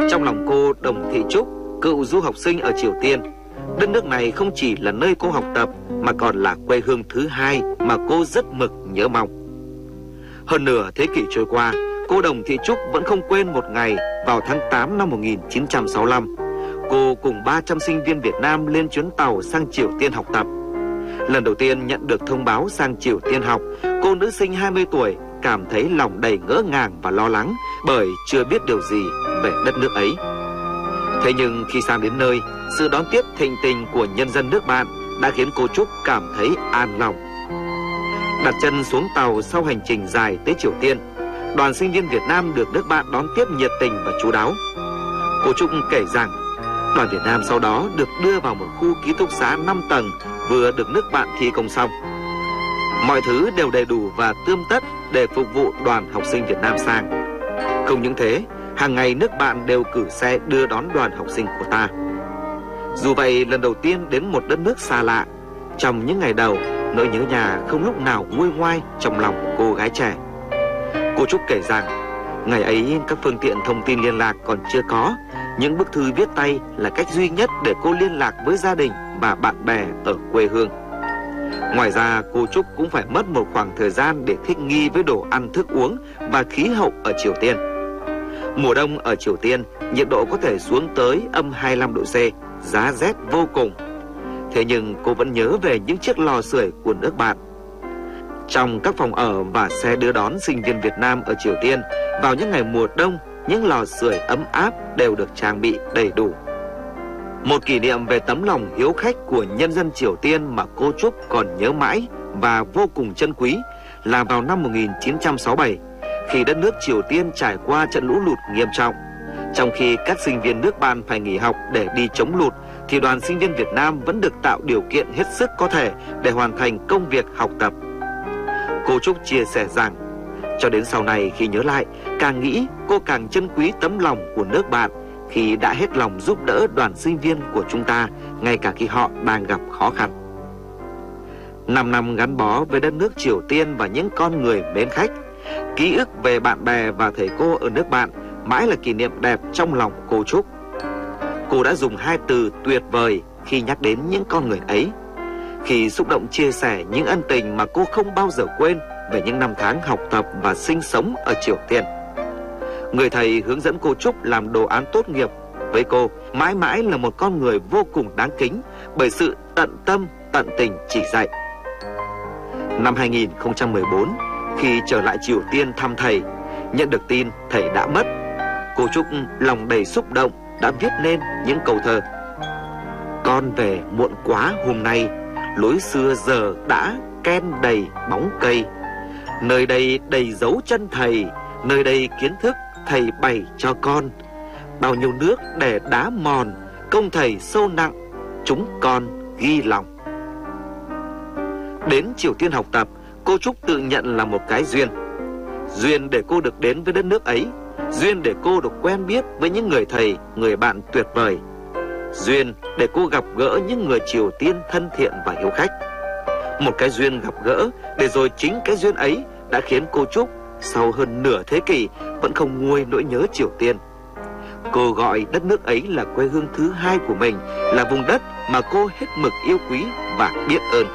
Trong lòng cô Đồng Thị Trúc, cựu du học sinh ở Triều Tiên, đất nước này không chỉ là nơi cô học tập mà còn là quê hương thứ hai mà cô rất mực nhớ mong. Hơn nửa thế kỷ trôi qua, cô Đồng Thị Trúc vẫn không quên một ngày vào tháng 8 năm 1965, cô cùng 300 sinh viên Việt Nam lên chuyến tàu sang Triều Tiên học tập. Lần đầu tiên nhận được thông báo sang Triều Tiên học, cô nữ sinh 20 tuổi cảm thấy lòng đầy ngỡ ngàng và lo lắng bởi chưa biết điều gì về đất nước ấy. Thế nhưng khi sang đến nơi, sự đón tiếp thịnh tình của nhân dân nước bạn đã khiến cô Trúc cảm thấy an lòng. Đặt chân xuống tàu sau hành trình dài tới Triều Tiên, đoàn sinh viên Việt Nam được nước bạn đón tiếp nhiệt tình và chu đáo. Cô Trúc kể rằng, đoàn Việt Nam sau đó được đưa vào một khu ký túc xá 5 tầng vừa được nước bạn thi công xong. Mọi thứ đều đầy đủ và tươm tất để phục vụ đoàn học sinh Việt Nam sang. Không những thế, hàng ngày nước bạn đều cử xe đưa đón đoàn học sinh của ta. Dù vậy, lần đầu tiên đến một đất nước xa lạ, trong những ngày đầu, nỗi nhớ nhà không lúc nào nguôi ngoai trong lòng của cô gái trẻ. Cô Trúc kể rằng, ngày ấy các phương tiện thông tin liên lạc còn chưa có, những bức thư viết tay là cách duy nhất để cô liên lạc với gia đình và bạn bè ở quê hương. Ngoài ra, cô Trúc cũng phải mất một khoảng thời gian để thích nghi với đồ ăn thức uống và khí hậu ở Triều Tiên. Mùa đông ở Triều Tiên, nhiệt độ có thể xuống tới âm 25 độ C, giá rét vô cùng. Thế nhưng cô vẫn nhớ về những chiếc lò sưởi của nước bạn. Trong các phòng ở và xe đưa đón sinh viên Việt Nam ở Triều Tiên, vào những ngày mùa đông, những lò sưởi ấm áp đều được trang bị đầy đủ. Một kỷ niệm về tấm lòng hiếu khách của nhân dân Triều Tiên mà cô Trúc còn nhớ mãi và vô cùng trân quý là vào năm 1967, khi đất nước Triều Tiên trải qua trận lũ lụt nghiêm trọng. Trong khi các sinh viên nước bạn phải nghỉ học để đi chống lụt, thì đoàn sinh viên Việt Nam vẫn được tạo điều kiện hết sức có thể để hoàn thành công việc học tập. Cô Trúc chia sẻ rằng, cho đến sau này khi nhớ lại, càng nghĩ cô càng trân quý tấm lòng của nước bạn khi đã hết lòng giúp đỡ đoàn sinh viên của chúng ta, ngay cả khi họ đang gặp khó khăn. 5 năm gắn bó với đất nước Triều Tiên và những con người mến khách, ký ức về bạn bè và thầy cô ở nước bạn mãi là kỷ niệm đẹp trong lòng cô Trúc. Cô đã dùng hai từ tuyệt vời khi nhắc đến những con người ấy, khi xúc động chia sẻ những ân tình mà cô không bao giờ quên về những năm tháng học tập và sinh sống ở Triều Tiên. Người thầy hướng dẫn cô Trúc làm đồ án tốt nghiệp với cô mãi mãi là một con người vô cùng đáng kính bởi sự tận tâm, tận tình chỉ dạy. Năm 2014, khi trở lại Triều Tiên thăm thầy, nhận được tin thầy đã mất, cô Trúc lòng đầy xúc động đã viết nên những câu thơ. Con về muộn quá hôm nay, lối xưa giờ đã ken đầy bóng cây. Nơi đây đầy dấu chân thầy, nơi đây kiến thức thầy bày cho con. Bao nhiêu nước để đá mòn, công thầy sâu nặng, chúng con ghi lòng. Đến Triều Tiên học tập, cô Trúc tự nhận là một cái duyên. Duyên để cô được đến với đất nước ấy, duyên để cô được quen biết với những người thầy, người bạn tuyệt vời, duyên để cô gặp gỡ những người Triều Tiên thân thiện và hiếu khách. Một cái duyên gặp gỡ để rồi chính cái duyên ấy đã khiến cô Trúc sau hơn nửa thế kỷ vẫn không nguôi nỗi nhớ Triều Tiên. Cô gọi đất nước ấy là quê hương thứ hai của mình, là vùng đất mà cô hết mực yêu quý và biết ơn.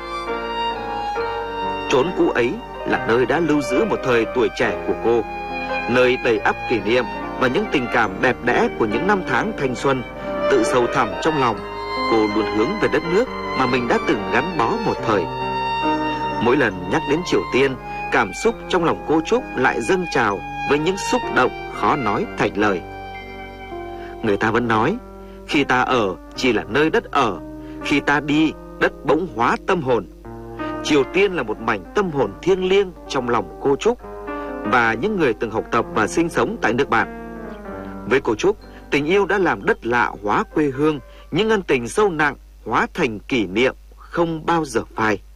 Chốn cũ ấy là nơi đã lưu giữ một thời tuổi trẻ của cô, nơi đầy ắp kỷ niệm và những tình cảm đẹp đẽ của những năm tháng thanh xuân. Tự sâu thẳm trong lòng, cô luôn hướng về đất nước mà mình đã từng gắn bó một thời. Mỗi lần nhắc đến Triều Tiên, cảm xúc trong lòng cô Trúc lại dâng trào với những xúc động khó nói thành lời. Người ta vẫn nói, khi ta ở chỉ là nơi đất ở, khi ta đi, đất bỗng hóa tâm hồn. Triều Tiên là một mảnh tâm hồn thiêng liêng trong lòng cô Trúc và những người từng học tập và sinh sống tại nước bạn. Với cô Trúc, tình yêu đã làm đất lạ hóa quê hương, những ân tình sâu nặng hóa thành kỷ niệm không bao giờ phai.